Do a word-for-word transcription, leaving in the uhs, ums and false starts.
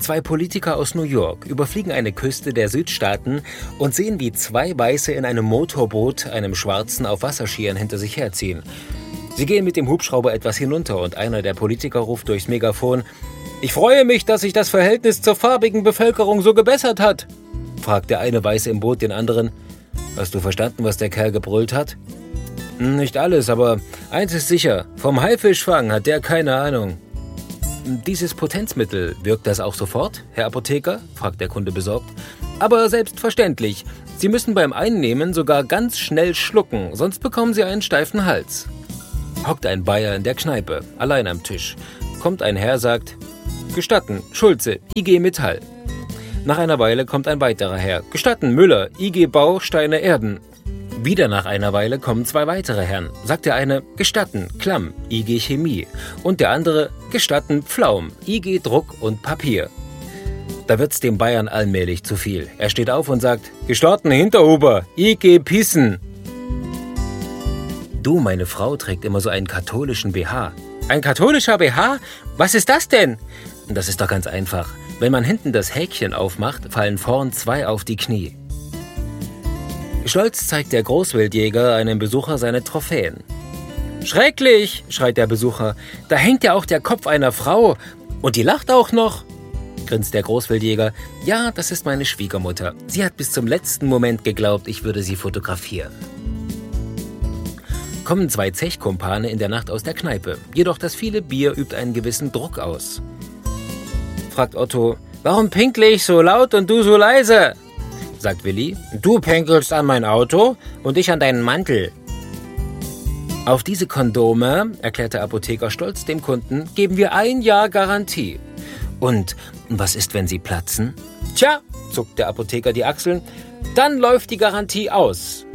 Zwei Politiker aus New York überfliegen eine Küste der Südstaaten und sehen, wie zwei Weiße in einem Motorboot einem Schwarzen auf Wasserskiern hinter sich herziehen. Sie gehen mit dem Hubschrauber etwas hinunter und einer der Politiker ruft durchs Megafon: »Ich freue mich, dass sich das Verhältnis zur farbigen Bevölkerung so gebessert hat«, fragt der eine Weiße im Boot den anderen: »Hast du verstanden, was der Kerl gebrüllt hat?« »Nicht alles, aber eins ist sicher, vom Haifischfang hat der keine Ahnung.« »Dieses Potenzmittel, wirkt das auch sofort, Herr Apotheker?«, fragt der Kunde besorgt. »Aber selbstverständlich. Sie müssen beim Einnehmen sogar ganz schnell schlucken, sonst bekommen Sie einen steifen Hals.« Hockt ein Bayer in der Kneipe, allein am Tisch. Kommt ein Herr, sagt: »Gestatten, Schulze, I G Metall.« Nach einer Weile kommt ein weiterer Herr: »Gestatten, Müller, I G Bau, Steine, Erden.« Wieder nach einer Weile kommen zwei weitere Herren. Sagt der eine: »Gestatten, Klamm, I G Chemie.« Und der andere: »Gestatten, Pflaum, I G Druck und Papier.« Da wird's dem Bayern allmählich zu viel. Er steht auf und sagt: »Gestatten, Hinterhuber, I G Pissen.« »Du, meine Frau trägt immer so einen katholischen B H.« »Ein katholischer B H? Was ist das denn?« »Das ist doch ganz einfach. Wenn man hinten das Häkchen aufmacht, fallen vorn zwei auf die Knie.« Stolz zeigt der Großwildjäger einem Besucher seine Trophäen. »Schrecklich«, schreit der Besucher, »da hängt ja auch der Kopf einer Frau. Und die lacht auch noch.« Grinst der Großwildjäger. »Ja, das ist meine Schwiegermutter. Sie hat bis zum letzten Moment geglaubt, ich würde sie fotografieren.« Kommen zwei Zechkumpane in der Nacht aus der Kneipe. Jedoch das viele Bier übt einen gewissen Druck aus. Fragt Otto: »Warum pinkle ich so laut und du so leise?« Sagt Willi: »Du pinkelst an mein Auto und ich an deinen Mantel.« »Auf diese Kondome«, erklärt der Apotheker stolz dem Kunden, »geben wir ein Jahr Garantie.« »Und was ist, wenn sie platzen?« »Tja«, zuckt der Apotheker die Achseln, »dann läuft die Garantie aus.